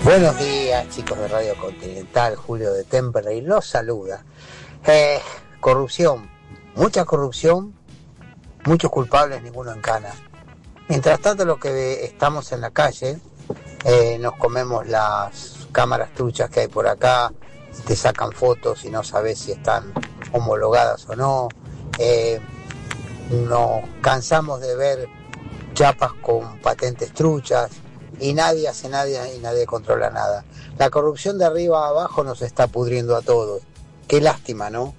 Buenos días, chicos de Radio Continental. Julio de Temperley los saluda. Corrupción, muchos culpables, ninguno en cana. Mientras tanto, lo que estamos en la calle, nos comemos las cámaras truchas que hay por acá, te sacan fotos y no sabes si están homologadas o no. Nos cansamos de ver chapas con patentes truchas y nadie hace nada y nadie controla nada. La corrupción de arriba a abajo nos está pudriendo a todos. Qué lástima, ¿no?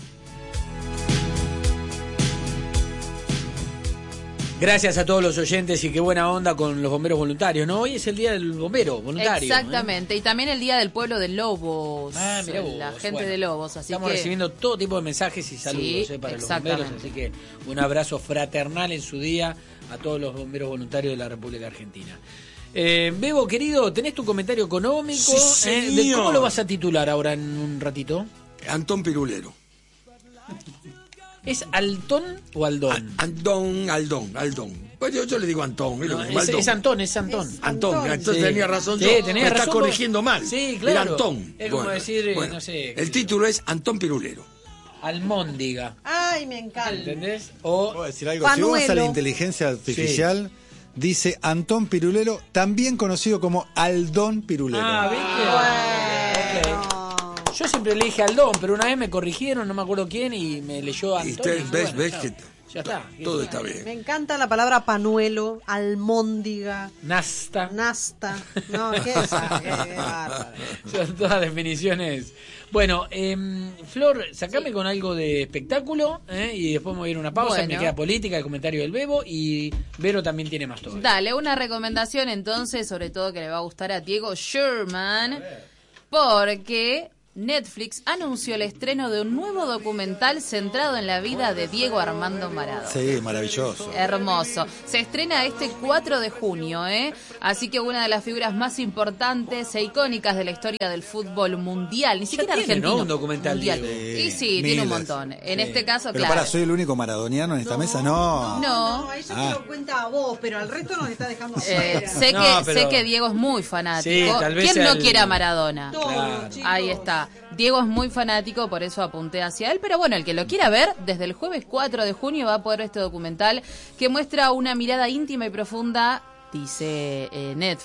Gracias a todos los oyentes y qué buena onda con los bomberos voluntarios, ¿no? Hoy es el día del bombero voluntario. Exactamente, y también el día del pueblo de Lobos, mirá vos, la gente bueno, de Lobos. Así estamos recibiendo todo tipo de mensajes y saludos para los bomberos, así que un abrazo fraternal en su día a todos los bomberos voluntarios de la República Argentina. Bebo, querido, ¿tenés tu comentario económico? Sí, ¿De cómo lo vas a titular ahora en un ratito? Antón Pirulero. ¿Es Altón o Aldón? Aldón. Pues yo le digo Antón. Es Antón. Antón, entonces sí. tenía razón Sí, yo. tenía Me razón está corrigiendo mal. Sí, claro. Era Antón. Es como decir, no sé. El título es Antón Pirulero. Almóndiga. Ay, me encanta. ¿Entendés? ¿Puedo decir algo? Panuelo. Si vos vas a la inteligencia artificial, dice Antón Pirulero, también conocido como Aldón Pirulero. ¿Viste? Bueno. Okay. Yo siempre le dije Aldón, pero una vez me corrigieron, no me acuerdo quién, y me leyó Antón. Y usted ves ya, que ya está. todo está bien. Me encanta la palabra panuelo, almóndiga, Nasta. No, ¿qué es esa? Qué bárbaro. Son todas definiciones. Bueno, Flor, sacame con algo de espectáculo, y después me voy a ir a una pausa. Bueno. Me queda política, el comentario del Bebo, y Vero también tiene más todo. Dale, una recomendación entonces, sobre todo que le va a gustar a Diego Sherman, porque Netflix anunció el estreno de un nuevo documental centrado en la vida de Diego Armando Maradona. Sí, maravilloso. Hermoso. Se estrena este 4 de junio, Así que una de las figuras más importantes e icónicas de la historia del fútbol mundial, ni siquiera tiene, argentino. ¿no? Un documental, mundial. Diego. Y sí, tiene un montón. En este caso, Pero claro. ¿soy el único maradoniano en esta mesa? No. No. Ella te lo cuenta a vos, pero al resto nos está dejando afuera. Sé que Diego es muy fanático. Sí, tal vez ¿Quién no el- quiere a Maradona? Todo, chicos. Ahí está. Diego es muy fanático, por eso apunté hacia él. Pero bueno, el que lo quiera ver, desde el jueves 4 de junio va a poder ver este documental que muestra una mirada íntima y profunda, dice Netflix,